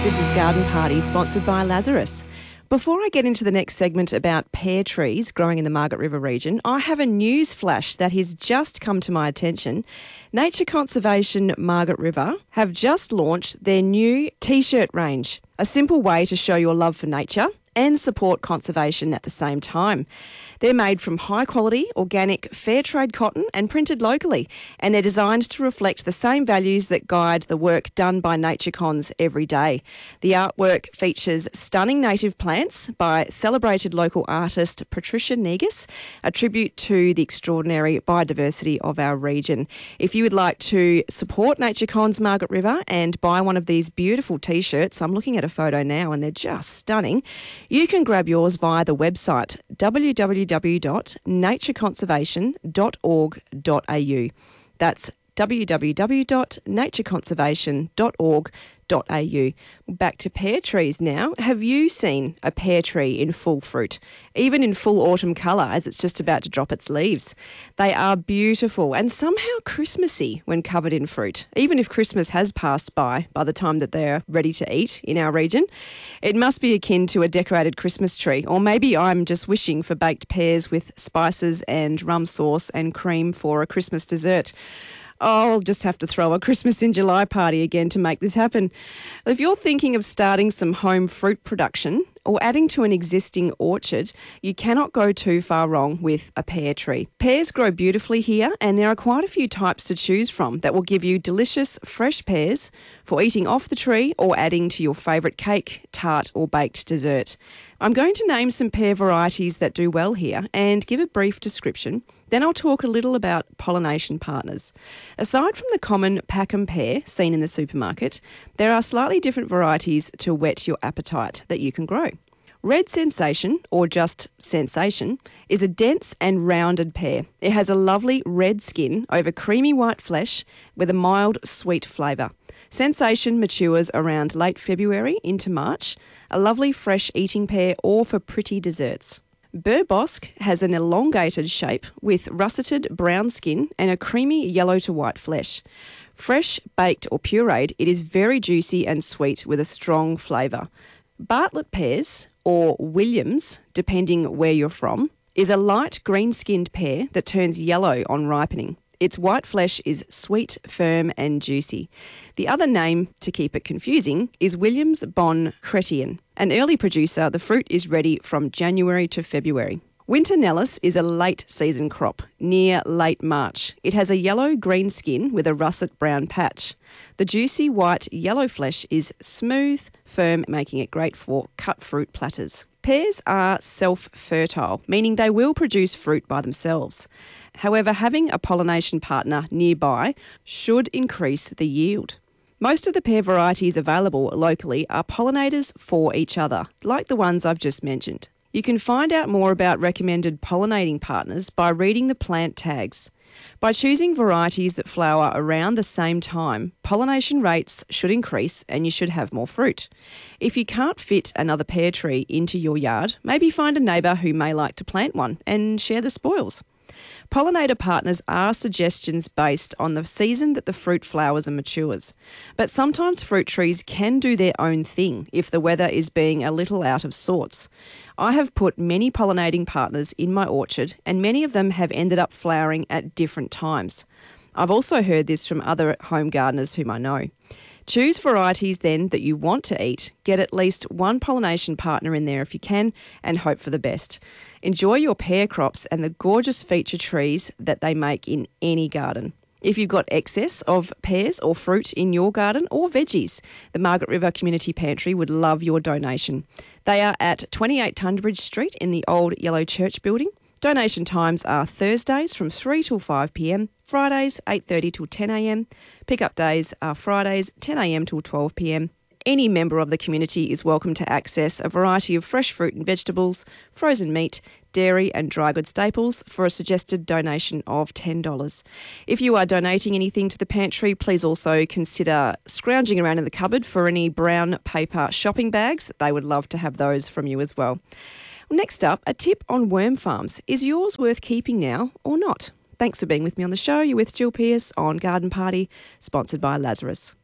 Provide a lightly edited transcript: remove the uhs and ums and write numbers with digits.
This is Garden Party, sponsored by Lazarus. Before I get into the next segment about pear trees growing in the Margaret River region, I have a news flash that has just come to my attention. Nature Conservation Margaret River have just launched their new T-shirt range, a simple way to show your love for nature and support conservation at the same time. They're made from high-quality, organic, fair trade cotton and printed locally, and they're designed to reflect the same values that guide the work done by NatureCons every day. The artwork features stunning native plants by celebrated local artist Patricia Negus, a tribute to the extraordinary biodiversity of our region. If you would like to support NatureCons Margaret River and buy one of these beautiful T-shirts, I'm looking at a photo now and they're just stunning, you can grab yours via the website www.natureconservation.org.au. That's www.natureconservation.org.au. Back to pear trees now. Have you seen a pear tree in full fruit, even in full autumn colour as it's just about to drop its leaves? They are beautiful and somehow Christmassy when covered in fruit, even if Christmas has passed by the time that they're ready to eat in our region. It must be akin to a decorated Christmas tree, or maybe I'm just wishing for baked pears with spices and rum sauce and cream for a Christmas dessert. I'll just have to throw a Christmas in July party again to make this happen. If you're thinking of starting some home fruit production or adding to an existing orchard, you cannot go too far wrong with a pear tree. Pears grow beautifully here, and there are quite a few types to choose from that will give you delicious fresh pears for eating off the tree or adding to your favourite cake, tart or baked dessert. I'm going to name some pear varieties that do well here and give a brief description. Then I'll talk a little about pollination partners. Aside from the common Packham pear seen in the supermarket, there are slightly different varieties to whet your appetite that you can grow. Red Sensation, or just Sensation, is a dense and rounded pear. It has a lovely red skin over creamy white flesh with a mild sweet flavour. Sensation matures around late February into March, a lovely fresh eating pear or for pretty desserts. Burbosque has an elongated shape with russeted brown skin and a creamy yellow to white flesh. Fresh, baked or pureed, it is very juicy and sweet with a strong flavour. Bartlett pears, or Williams, depending where you're from, is a light green-skinned pear that turns yellow on ripening. Its white flesh is sweet, firm and juicy. The other name, to keep it confusing, is Williams Bon Chrétien. An early producer, the fruit is ready from January to February. Winter Nellis is a late season crop, near late March. It has a yellow-green skin with a russet brown patch. The juicy white yellow flesh is smooth, firm, making it great for cut fruit platters. Pears are self-fertile, meaning they will produce fruit by themselves. However, having a pollination partner nearby should increase the yield. Most of the pear varieties available locally are pollinators for each other, like the ones I've just mentioned. You can find out more about recommended pollinating partners by reading the plant tags. By choosing varieties that flower around the same time, pollination rates should increase and you should have more fruit. If you can't fit another pear tree into your yard, maybe find a neighbour who may like to plant one and share the spoils. Pollinator partners are suggestions based on the season that the fruit flowers and matures. But sometimes fruit trees can do their own thing if the weather is being a little out of sorts. I have put many pollinating partners in my orchard and many of them have ended up flowering at different times. I've also heard this from other home gardeners whom I know. Choose varieties then that you want to eat, get at least one pollination partner in there if you can, and hope for the best. Enjoy your pear crops and the gorgeous feature trees that they make in any garden. If you've got excess of pears or fruit in your garden or veggies, the Margaret River Community Pantry would love your donation. They are at 28 Tunbridge Street in the old Yellow Church building. Donation times are Thursdays from 3 till 5 p.m, Fridays 8:30 till 10 a.m. Pickup days are Fridays 10 a.m. till 12 p.m. Any member of the community is welcome to access a variety of fresh fruit and vegetables, frozen meat, dairy and dry goods staples for a suggested donation of $10. If you are donating anything to the pantry, please also consider scrounging around in the cupboard for any brown paper shopping bags. They would love to have those from you as well. Next up, a tip on worm farms. Is yours worth keeping now or not? Thanks for being with me on the show. You're with Jill Pearce on Garden Party, sponsored by Lazarus.